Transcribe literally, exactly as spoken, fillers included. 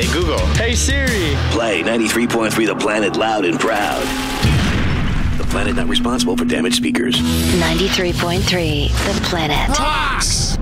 Hey, Google. Hey, Siri. Play ninety-three point three The Planet loud and proud. The Planet not responsible for damaged speakers. ninety-three point three The Planet. Rocks!